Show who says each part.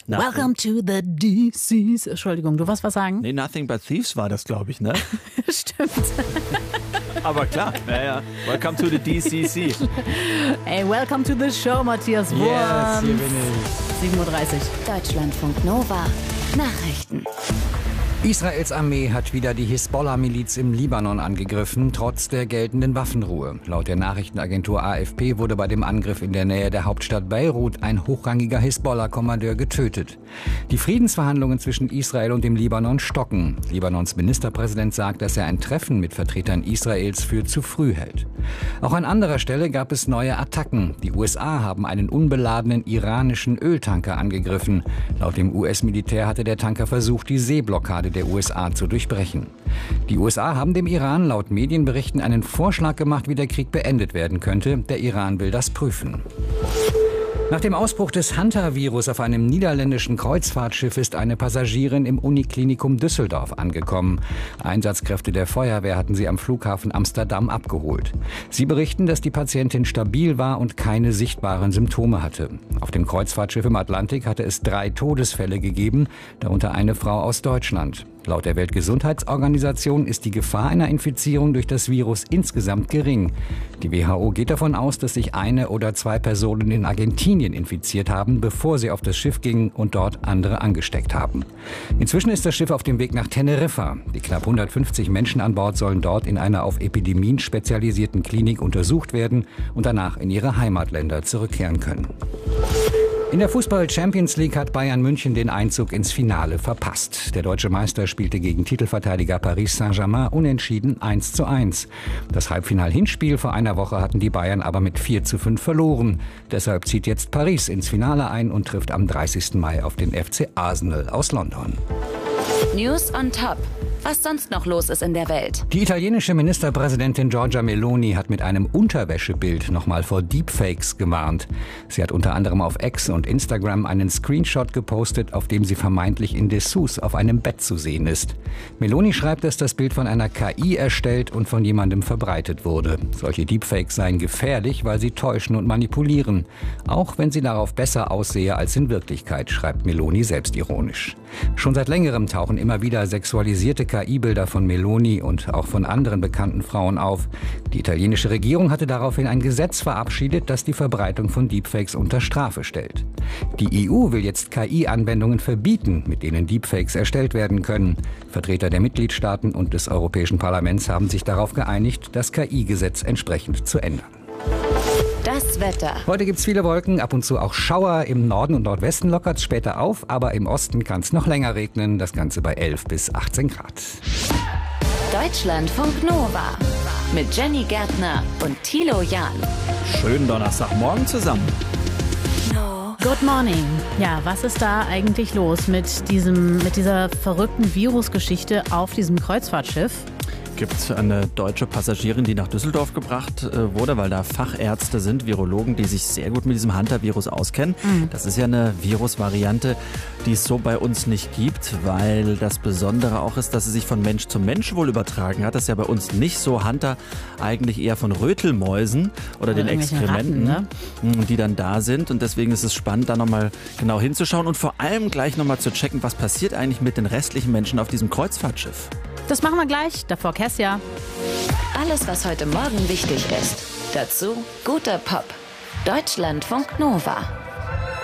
Speaker 1: Welcome to the DCs. Entschuldigung, du wolltest was sagen?
Speaker 2: Nee, Nothing But Thieves war das, glaube ich, ne?
Speaker 1: Stimmt.
Speaker 2: Aber klar, ja. Welcome to the DCC.
Speaker 1: Hey, welcome to the show, Matthias Wurm.
Speaker 3: Yes, hier bin ich.
Speaker 1: 7:30 Uhr.
Speaker 4: Deutschlandfunk Nova. Nachrichten.
Speaker 3: Israels Armee hat wieder die Hisbollah-Miliz im Libanon angegriffen, trotz der geltenden Waffenruhe. Laut der Nachrichtenagentur AFP wurde bei dem Angriff in der Nähe der Hauptstadt Beirut ein hochrangiger Hisbollah-Kommandeur getötet. Die Friedensverhandlungen zwischen Israel und dem Libanon stocken. Libanons Ministerpräsident sagt, dass er ein Treffen mit Vertretern Israels für zu früh hält. Auch an anderer Stelle gab es neue Attacken. Die USA haben einen unbeladenen iranischen Öltanker angegriffen. Laut dem US-Militär hatte der Tanker versucht, die Seeblockade der USA zu durchbrechen. Die USA haben dem Iran laut Medienberichten einen Vorschlag gemacht, wie der Krieg beendet werden könnte. Der Iran will das prüfen. Nach dem Ausbruch des Hanta-Virus auf einem niederländischen Kreuzfahrtschiff ist eine Passagierin im Uniklinikum Düsseldorf angekommen. Einsatzkräfte der Feuerwehr hatten sie am Flughafen Amsterdam abgeholt. Sie berichten, dass die Patientin stabil war und keine sichtbaren Symptome hatte. Auf dem Kreuzfahrtschiff im Atlantik hatte es 3 Todesfälle gegeben, darunter eine Frau aus Deutschland. Laut der Weltgesundheitsorganisation ist die Gefahr einer Infizierung durch das Virus insgesamt gering. Die WHO geht davon aus, dass sich 1 oder 2 Personen in Argentinien infiziert haben, bevor sie auf das Schiff gingen und dort andere angesteckt haben. Inzwischen ist das Schiff auf dem Weg nach Teneriffa. Die knapp 150 Menschen an Bord sollen dort in einer auf Epidemien spezialisierten Klinik untersucht werden und danach in ihre Heimatländer zurückkehren können. In der Fußball-Champions League hat Bayern München den Einzug ins Finale verpasst. Der deutsche Meister spielte gegen Titelverteidiger Paris Saint-Germain unentschieden 1:1. Das Halbfinal-Hinspiel vor einer Woche hatten die Bayern aber mit 4:5 verloren. Deshalb zieht jetzt Paris ins Finale ein und trifft am 30. Mai auf den FC Arsenal aus London.
Speaker 4: News on Top. Was sonst noch los ist in der Welt.
Speaker 3: Die italienische Ministerpräsidentin Giorgia Meloni hat mit einem Unterwäschebild nochmal vor Deepfakes gewarnt. Sie hat unter anderem auf X und Instagram einen Screenshot gepostet, auf dem sie vermeintlich in Dessous auf einem Bett zu sehen ist. Meloni schreibt, dass das Bild von einer KI erstellt und von jemandem verbreitet wurde. Solche Deepfakes seien gefährlich, weil sie täuschen und manipulieren. Auch wenn sie darauf besser aussehe als in Wirklichkeit, schreibt Meloni selbstironisch. Schon seit längerem tauchen immer wieder sexualisierte KI-Bilder von Meloni und auch von anderen bekannten Frauen auf. Die italienische Regierung hatte daraufhin ein Gesetz verabschiedet, das die Verbreitung von Deepfakes unter Strafe stellt. Die EU will jetzt KI-Anwendungen verbieten, mit denen Deepfakes erstellt werden können. Vertreter der Mitgliedstaaten und des Europäischen Parlaments haben sich darauf geeinigt, das KI-Gesetz entsprechend zu ändern.
Speaker 4: Das Wetter.
Speaker 3: Heute gibt es viele Wolken, ab und zu auch Schauer. Im Norden und Nordwesten lockert es später auf, aber im Osten kann es noch länger regnen. Das Ganze bei 11 bis 18 Grad.
Speaker 4: Deutschlandfunk Nova. Mit Jenny Gärtner und Thilo Jahn.
Speaker 2: Schönen Donnerstagmorgen zusammen.
Speaker 1: Good morning. Ja, was ist da eigentlich los mit dieser verrückten Virusgeschichte auf diesem Kreuzfahrtschiff?
Speaker 2: Gibt eine deutsche Passagierin, die nach Düsseldorf gebracht wurde, weil da Fachärzte sind, Virologen, die sich sehr gut mit diesem Hanta-Virus auskennen. Das ist ja eine Virusvariante, die es so bei uns nicht gibt, weil das Besondere auch ist, dass sie sich von Mensch zu Mensch wohl übertragen hat. Das ist ja bei uns nicht so. Hanta eigentlich eher von Rötelmäusen oder den Exkrementen,
Speaker 1: Ratten, ne?
Speaker 2: Die dann da sind. Und deswegen ist es spannend, da nochmal genau hinzuschauen und vor allem gleich nochmal zu checken, was passiert eigentlich mit den restlichen Menschen auf diesem Kreuzfahrtschiff.
Speaker 1: Das machen wir gleich. Davor Kessia.
Speaker 4: Alles, was heute Morgen wichtig ist. Dazu guter Pop. Deutschlandfunk Nova.